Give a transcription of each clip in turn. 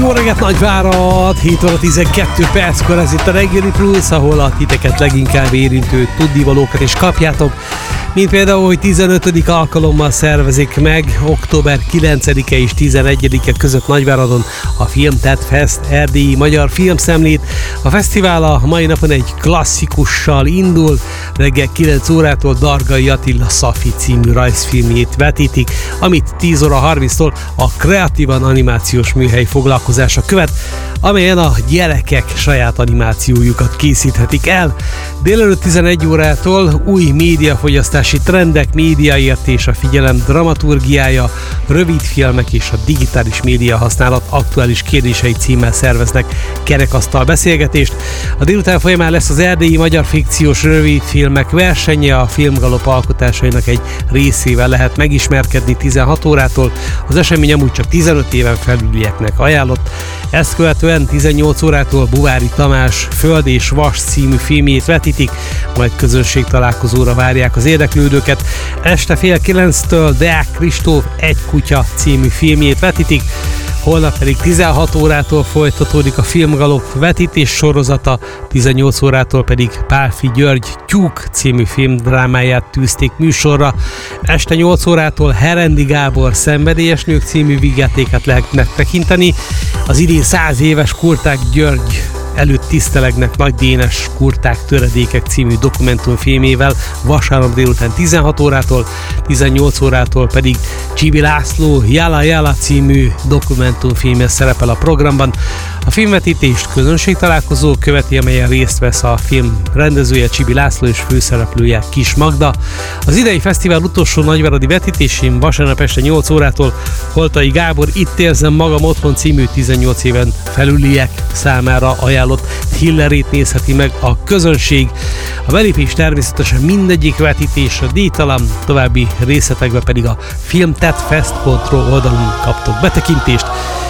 Jó reggelt Nagyvárad, 7 óra 12 perckor, ez itt a Reggeli Plus, ahol a titeket leginkább érintő tudnivalókat is kapjátok, mint például, hogy 15. alkalommal szervezik meg október 9-e és 11-e között Nagyváradon a Filmtet Fest erdélyi magyar filmszemlét. A fesztivál a mai napon egy klasszikussal indul, reggel 9 órától Dargai Attila Szafi című rajzfilmjét vetítik, amit 10 óra 30-tól a Kreatívan animációs műhely foglalkozása követ, amelyen a gyerekek saját animációjukat készíthetik el. Délelőtt 11 órától új médiafogyasztási trendek, médiaért és a figyelem dramaturgiája, rövidfilmek és a digitális média használat aktuális kérdései címmel szerveznek kerekasztal beszélgetést. A délután folyamán lesz az erdélyi magyar fikciós rövidfilmek versenye, a Filmgalop alkotásainak egy részével lehet megismerkedni 16 órától. Az esemény amúgy csak 15 éven felülieknek ajánlott. Ezt követően 18 órától Buvári Tamás Föld és Vas című filmjét vetítik, majd közönségtalálkozóra várják az érdeklődőket. Este fél 9-től Deák Kristóf Egy kutya című filmjét vetítik, holnap pedig 16 órától folytatódik a Filmgalop vetítés sorozata, 18 órától pedig Pálffy György Tyúk című filmdrámáját tűzték műsorra. Este 8 órától Herendi Gábor Szenvedélyes nők című vígjátékát lehet megtekinteni. Az idén 100 éves Kurták György előtt tisztelegnek Nagy Dénes Kurták Töredékek című dokumentumfilmével vasárnap délután 16 órától, 18 órától pedig Csibi László Jala Jala című dokumentumfilme szerepel a programban. A filmvetítést közönségtalálkozó követi, amelyen részt vesz a film rendezője Csibi László és főszereplője Kis Magda. Az idei fesztivál utolsó nagyváradi vetítésén vasárnap este 8 órától Holtai Gábor Itt érzem magam otthon című 18 éven felüliek számára ajánlott thrillerét nézheti meg a közönség. A belépés természetesen mindegyik vetítésre díjtalan, további részletekbe pedig a filmtetfest.ro oldalon kaptok betekintést.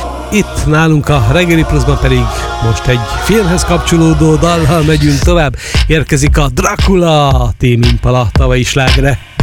Itt nálunk a Reggeli Plusban pedig most egy filmhez kapcsolódó dallal megyünk tovább. Érkezik a Dracula, Tame Impala tavalyi slágere.